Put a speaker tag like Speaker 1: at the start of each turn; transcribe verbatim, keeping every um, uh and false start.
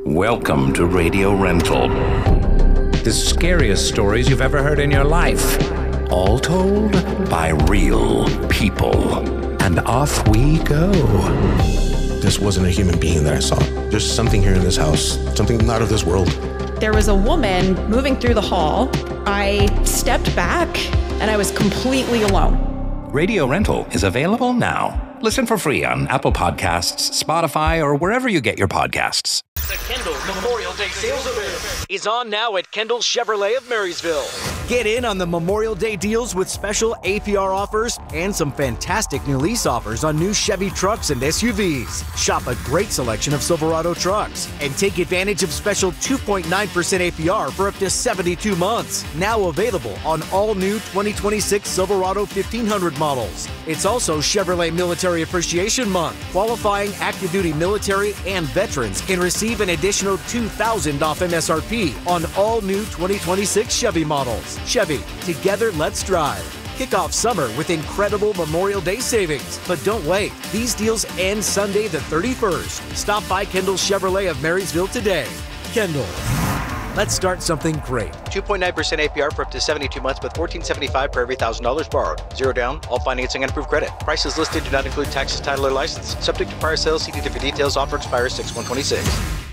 Speaker 1: Welcome to Radio Rental. The scariest stories you've ever heard in your life. All told by real people. And off we go.
Speaker 2: This wasn't a human being that I saw. There's something here in this house, something not of this world.
Speaker 3: There was a woman moving through the hall. I stepped back and I was completely alone.
Speaker 1: Radio Rental is available now. Listen for free on Apple Podcasts, Spotify, or wherever you get your podcasts.
Speaker 4: The Kendall Memorial Day sales event is on now at Kendall Chevrolet of Marysville. Get in on the Memorial Day deals with special A P R offers and some fantastic new lease offers on new Chevy trucks and S U Vs. Shop a great selection of Silverado trucks and take advantage of special two point nine percent A P R for up to seventy-two months. Now available on all new twenty twenty-six Silverado fifteen hundred models. It's also Chevrolet Military Appreciation Month. Qualifying active duty military and veterans can receive an additional two thousand dollars off M S R P on all new twenty twenty-six Chevy models. Chevy, together let's drive. Kick off summer with incredible Memorial Day savings. But don't wait. These deals end Sunday the thirty-first. Stop by Kendall Chevrolet of Marysville today. Kendall. Let's start something great.
Speaker 5: two point nine percent A P R for up to seventy-two months with fourteen seventy-five per every one thousand dollars borrowed. Zero down, all financing and approved credit. Prices listed do not include taxes, title, or license. Subject to prior sales. See dealer for details. Offer expires six one twenty-six.